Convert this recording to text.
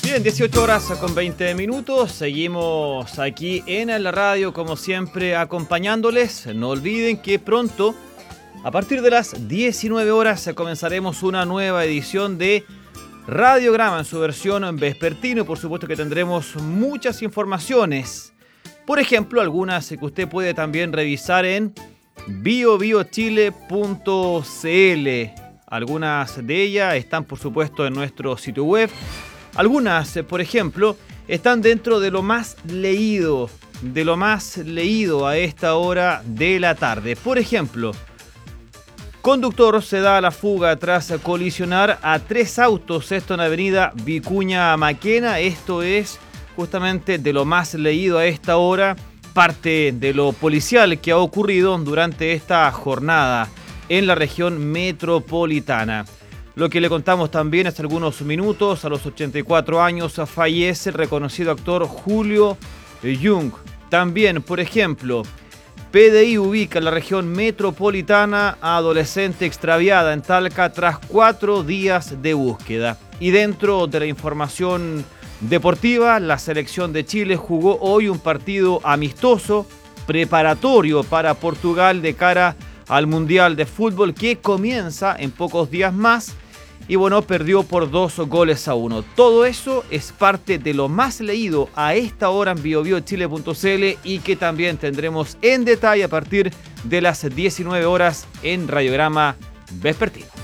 Bien, 18 horas con 20 minutos. Seguimos aquí en la radio, como siempre, acompañándoles. No olviden que pronto, a partir de las 19 horas, comenzaremos una nueva edición de Radiograma en su versión vespertino. Por supuesto que tendremos muchas informaciones. Por ejemplo, algunas que usted puede también revisar en biobiochile.cl. Algunas de ellas están, por supuesto, en nuestro sitio web. Algunas, por ejemplo, están dentro de lo más leído a esta hora de la tarde. Por ejemplo, conductor se da a la fuga tras colisionar a 3 autos, esto en la avenida Vicuña Maquena. Esto es justamente de lo más leído a esta hora, parte de lo policial que ha ocurrido durante esta jornada en la región metropolitana. Lo que le contamos también hace algunos minutos, a los 84 años fallece el reconocido actor Julio Jung. También, por ejemplo, PDI ubica en la región metropolitana a adolescente extraviada en Talca tras 4 días de búsqueda. Y dentro de la información deportiva, la selección de Chile jugó hoy un partido amistoso preparatorio para Portugal de cara al Mundial de Fútbol que comienza en pocos días más. Y bueno, perdió por 2-1. Todo eso es parte de lo más leído a esta hora en biobiochile.cl y que también tendremos en detalle a partir de las 19 horas en Radiograma Vespertino.